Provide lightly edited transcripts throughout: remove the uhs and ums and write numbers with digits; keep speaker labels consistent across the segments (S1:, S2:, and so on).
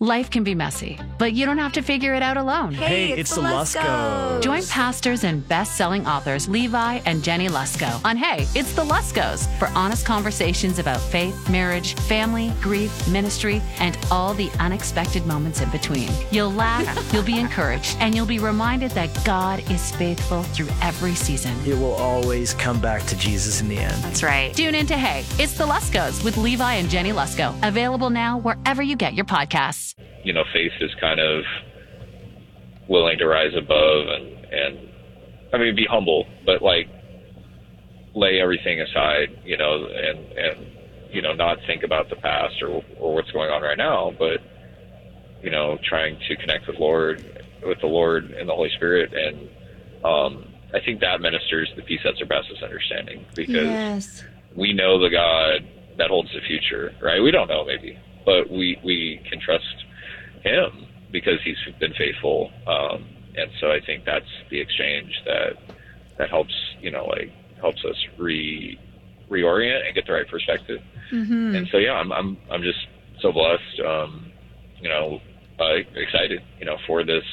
S1: Life can be messy, but you don't have to figure it out alone.
S2: Hey, it's the Luskos.
S1: Join pastors and best-selling authors Levi and Jenny Lusko on Hey, It's the Luskos for honest conversations about faith, marriage, family, grief, ministry, and all the unexpected moments in between. You'll laugh, you'll be encouraged, and you'll be reminded that God is faithful through every season.
S2: It will always come back to Jesus in the end.
S1: That's right. Tune in to Hey, It's the Luskos with Levi and Jenny Lusko. Available now wherever you get your podcasts.
S3: You know, faith is kind of willing to rise above and I mean, be humble, but like lay everything aside, you know, and you know, not think about the past or what's going on right now, but you know, trying to connect with the Lord and the Holy Spirit. And I think that ministers the peace that surpasses understanding, because we know the God that holds the future, right? We don't know maybe, but we can trust him because he's been faithful. And so I think that's the exchange that helps, you know, like helps us reorient and get the right perspective. Mm-hmm. And so, yeah, I'm just so blessed, you know, excited, you know, for this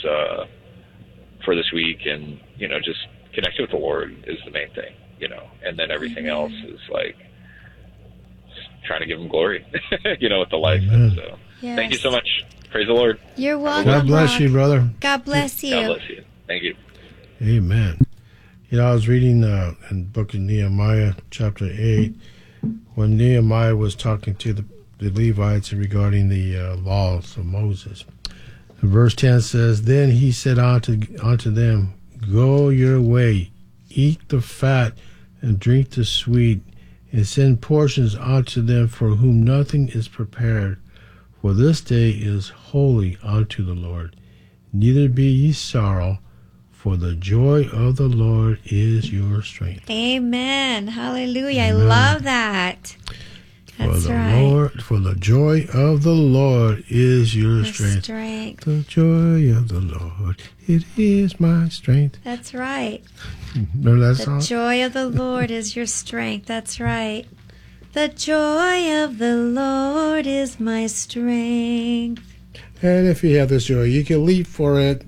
S3: week, and, you know, just connecting with the Lord is the main thing, you know, and then everything else is like trying to give him glory, you know, with the life. And so thank you so much. Praise the Lord.
S4: You're welcome.
S5: God bless you, brother.
S4: God bless you.
S3: God bless you. Thank you.
S5: Amen. You know, I was reading in the book of Nehemiah, chapter 8, when Nehemiah was talking to the Levites regarding the laws of Moses. Verse 10 says, Then he said unto them, Go your way, eat the fat, and drink the sweet, and send portions unto them for whom nothing is prepared. For this day is holy unto the Lord. Neither be ye sorrow, for the joy of the Lord is your strength.
S4: Amen. Hallelujah. Amen. I love that. That's right.
S5: For the joy of the Lord is your strength. The joy of the Lord, it is my strength.
S4: That's right.
S5: Remember that song?
S4: The joy of the Lord is your strength. That's right. The joy of the Lord is my strength.
S5: And if you have this joy, you can leap for it.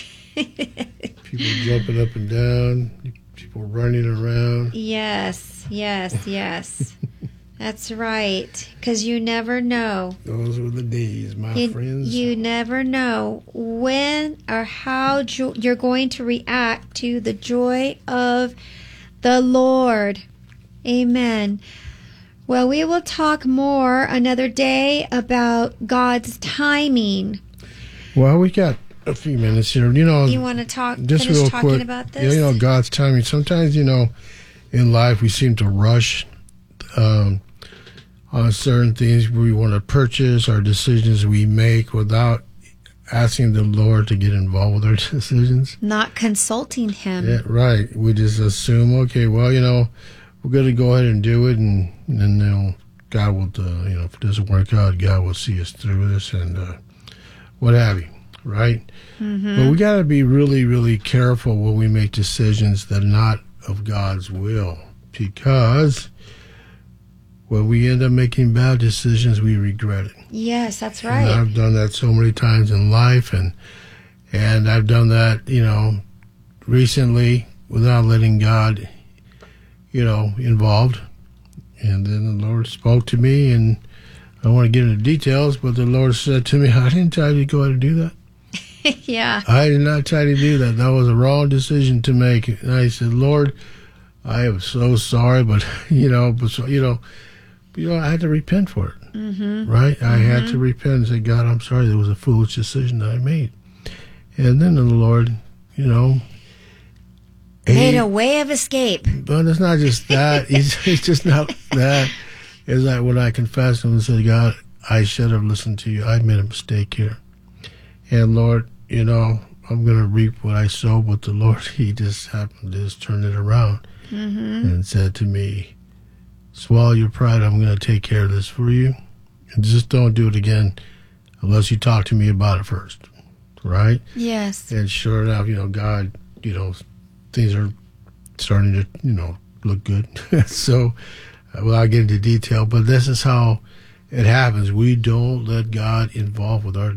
S5: People jumping up and down, people running around.
S4: Yes. That's right. Because you never know.
S5: Those were the days, my friends.
S4: You never know when or how you're going to react to the joy of the Lord. Amen. Well, we will talk more another day about God's timing.
S5: Well, we got a few minutes here. You know,
S4: you want to
S5: just
S4: finish
S5: real
S4: talking
S5: quick,
S4: about this?
S5: You know, God's timing. Sometimes, you know, in life we seem to rush on certain things we want to purchase or decisions we make without asking the Lord to get involved with our decisions.
S4: Not consulting him.
S5: Yeah, right. We just assume, okay, well, you know, we're going to go ahead and do it, and you know, God will, you know, if it doesn't work out, God will see us through this and what have you, right? Mm-hmm. But we got to be really, really careful when we make decisions that are not of God's will, because when we end up making bad decisions, we regret it.
S4: Yes, that's right.
S5: And I've done that so many times in life, and I've done that, you know, recently without letting God, you know, involved. And then the Lord spoke to me, and I don't want to get into details, but the Lord said to me, I didn't tell you to go ahead and do that.
S4: Yeah.
S5: I did not tell you to do that. That was a wrong decision to make. And I said, Lord, I am so sorry, but, I had to repent for it. Mm-hmm. Right? Mm-hmm. I had to repent and say, God, I'm sorry. There was a foolish decision that I made. And then the Lord, you know,
S4: made a way of escape.
S5: But it's not just that. It's just not that. It's like when I confessed him and said, God, I should have listened to you. I made a mistake here. And Lord, you know, I'm going to reap what I sow. But the Lord, he just happened to just turn it around and said to me, swallow your pride. I'm going to take care of this for you. And just don't do it again unless you talk to me about it first. Right?
S4: Yes.
S5: And sure enough, you know, God, you know, things are starting to, you know, look good. So, without getting into detail, but this is how it happens. We don't let God involve with our